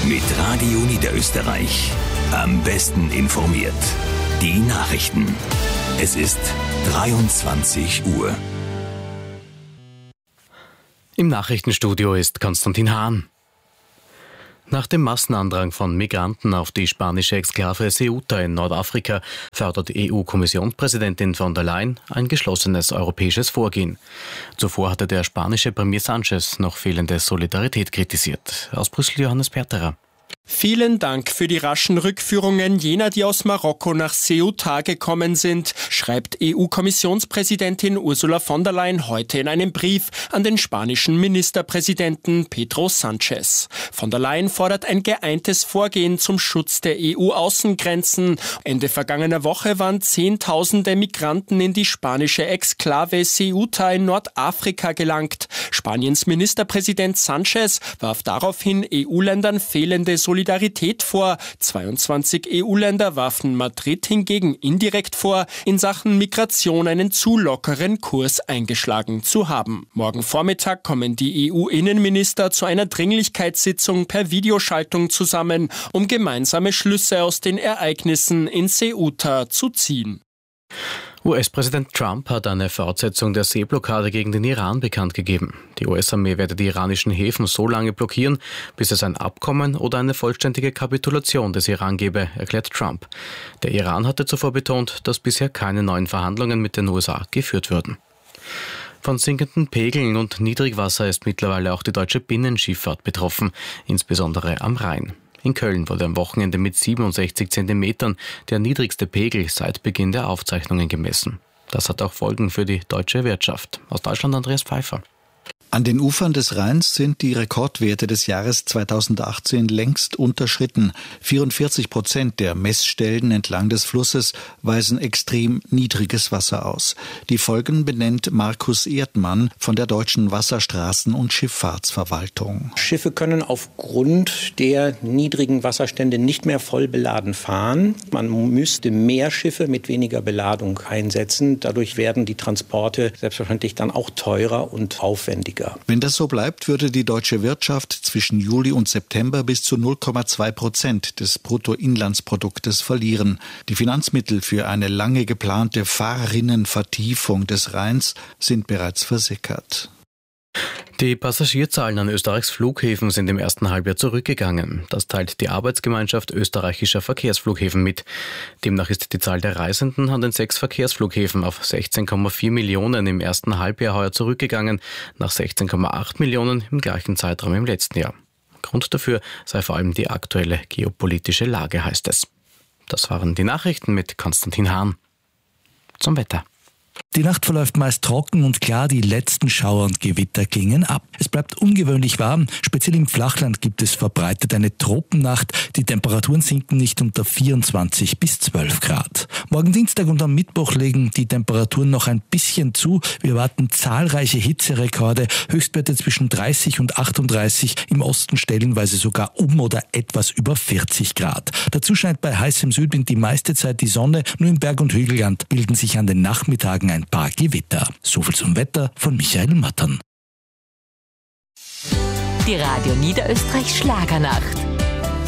mit Radio Niederösterreich. Am besten informiert. Die Nachrichten. Es ist 23 Uhr. Im Nachrichtenstudio ist Konstantin Hahn. Nach dem Massenandrang von Migranten auf die spanische Exklave Ceuta in Nordafrika fördert EU-Kommissionspräsidentin von der Leyen ein geschlossenes europäisches Vorgehen. Zuvor hatte der spanische Premier Sánchez noch fehlende Solidarität kritisiert. Aus Brüssel Johannes Perterer. Vielen Dank für die raschen Rückführungen jener, die aus Marokko nach Ceuta gekommen sind, schreibt EU-Kommissionspräsidentin Ursula von der Leyen heute in einem Brief an den spanischen Ministerpräsidenten Pedro Sánchez. Von der Leyen fordert ein geeintes Vorgehen zum Schutz der EU-Außengrenzen. Ende vergangener Woche waren Zehntausende Migranten in die spanische Exklave Ceuta in Nordafrika gelangt. Spaniens Ministerpräsident Sánchez warf daraufhin EU-Ländern fehlende Solidarität vor. 22 EU-Länder warfen Madrid hingegen indirekt vor, in Sachen Migration einen zu lockeren Kurs eingeschlagen zu haben. Morgen Vormittag kommen die EU-Innenminister zu einer Dringlichkeitssitzung per Videoschaltung zusammen, um gemeinsame Schlüsse aus den Ereignissen in Ceuta zu ziehen. US-Präsident Trump hat eine Fortsetzung der Seeblockade gegen den Iran bekannt gegeben. Die US-Armee werde die iranischen Häfen so lange blockieren, bis es ein Abkommen oder eine vollständige Kapitulation des Iran gebe, erklärt Trump. Der Iran hatte zuvor betont, dass bisher keine neuen Verhandlungen mit den USA geführt würden. Von sinkenden Pegeln und Niedrigwasser ist mittlerweile auch die deutsche Binnenschifffahrt betroffen, insbesondere am Rhein. In Köln wurde am Wochenende mit 67 Zentimetern der niedrigste Pegel seit Beginn der Aufzeichnungen gemessen. Das hat auch Folgen für die deutsche Wirtschaft. Aus Deutschland Andreas Pfeiffer. An den Ufern des Rheins sind die Rekordwerte des Jahres 2018 längst unterschritten. 44% der Messstellen entlang des Flusses weisen extrem niedriges Wasser aus. Die Folgen benennt Markus Erdmann von der Deutschen Wasserstraßen- und Schifffahrtsverwaltung. Schiffe können aufgrund der niedrigen Wasserstände nicht mehr voll beladen fahren. Man müsste mehr Schiffe mit weniger Beladung einsetzen. Dadurch werden die Transporte selbstverständlich dann auch teurer und aufwendiger. Wenn das so bleibt, würde die deutsche Wirtschaft zwischen Juli und September bis zu 0,2% des Bruttoinlandsproduktes verlieren. Die Finanzmittel für eine lange geplante Fahrrinnenvertiefung des Rheins sind bereits versickert. Die Passagierzahlen an Österreichs Flughäfen sind im ersten Halbjahr zurückgegangen. Das teilt die Arbeitsgemeinschaft österreichischer Verkehrsflughäfen mit. Demnach ist die Zahl der Reisenden an den 6 Verkehrsflughäfen auf 16,4 Millionen im ersten Halbjahr heuer zurückgegangen, nach 16,8 Millionen im gleichen Zeitraum im letzten Jahr. Grund dafür sei vor allem die aktuelle geopolitische Lage, heißt es. Das waren die Nachrichten mit Konstantin Hahn. Zum Wetter. Die Nacht verläuft meist trocken und klar, die letzten Schauer und Gewitter klingen ab. Es bleibt ungewöhnlich warm, speziell im Flachland gibt es verbreitet eine Tropennacht. Die Temperaturen sinken nicht unter 24 bis 12 Grad. Morgen Dienstag und am Mittwoch legen die Temperaturen noch ein bisschen zu. Wir erwarten zahlreiche Hitzerekorde, Höchstwerte zwischen 30 und 38, im Osten stellenweise sogar oder etwas über 40 Grad. Dazu scheint bei heißem Südwind die meiste Zeit die Sonne, nur im Berg- und Hügelland bilden sich an den Nachmittagen ein paar Gewitter. Soviel zum Wetter von Michael Mattern. Die Radio Niederösterreich Schlagernacht.